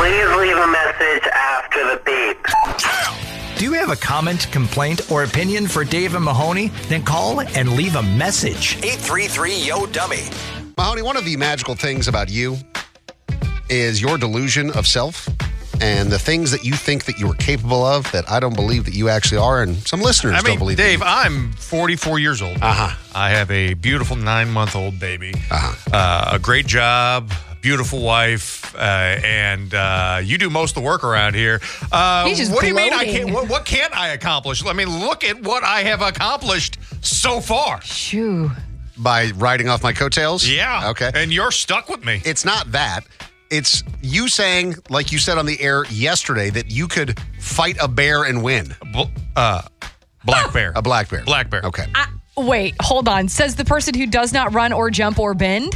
Please leave a message after the beep. Do you have a comment, complaint, or opinion for Dave and Mahoney? Then call and leave a message. 833-YO-DUMMY. Mahoney, one of the magical things about you is your delusion of self and the things that you think that you are capable of that I don't believe that you actually are, and some listeners don't believe Dave, that you. I'm 44 years old. Uh-huh. I have a beautiful 9-month-old baby. Uh-huh. A great job, beautiful wife, and you do most of the work around here. He's just what do you mean I gloating. can't? What can't I accomplish? I mean, look at what I have accomplished so far. Shoo. By riding off my coattails? Yeah. Okay. And you're stuck with me. It's not that. It's you saying, like you said on the air yesterday, that you could fight a bear and win. Black bear. A black bear. Black bear. Okay. Wait, hold on. Says the person who does not run or jump or bend?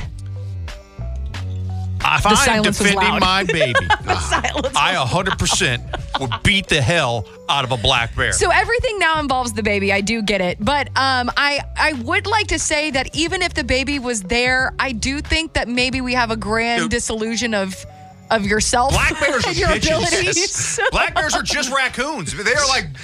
If The I'm silence was defending loud. my baby, Silence. I 100% would beat the hell out of a black bear. So everything now involves the baby. I do get it. But I would like to say that even if the baby was there, I do think that maybe we have a grand disillusion of yourself. Black bears are and your bitches. abilities. Black bears are just raccoons. They are like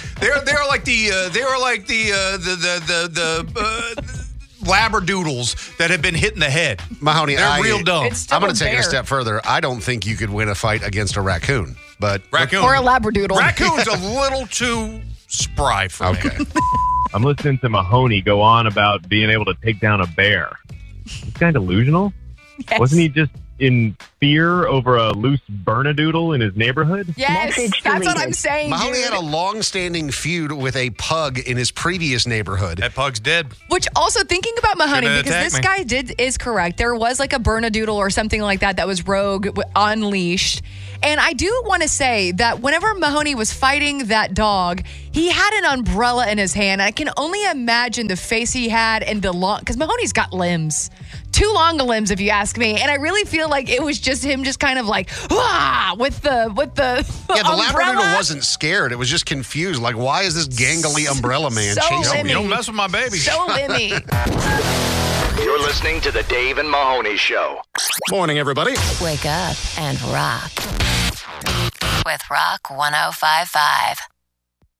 the labradoodles that have been hit in the head. Mahoney, They're real dumb. It's still I'm going a to take it a bear. step further. I don't think you could win a fight against a raccoon, but Raccoon. Or a labradoodle. Raccoon's a little too spry for me. okay. I'm listening to Mahoney go on about being able to take down a bear. This guy delusional? Yes. Wasn't he just in fear over a loose Bernedoodle in his neighborhood? Yes, that's what I'm saying. Mahoney dude. had a long-standing feud with a pug in his previous neighborhood. That pug's dead. Which also thinking about Mahoney, Shouldn't because attack this me. guy is correct. There was like a Bernedoodle or something like that was rogue, unleashed. And I do want to say that whenever Mahoney was fighting that dog, he had an umbrella in his hand. I can only imagine the face he had and the long, because Mahoney's got limbs. Too long of limbs, if you ask me. And I really feel like it was just him just kind of like, with the Yeah, the umbrella. Labradoodle wasn't scared. It was just confused. Like, why is this gangly umbrella man So chasing limmy. me? You don't mess with my baby. So limmy. You're listening to The Dave and Mahoney Show. Morning, everybody. Wake up and rock with Rock 105.5.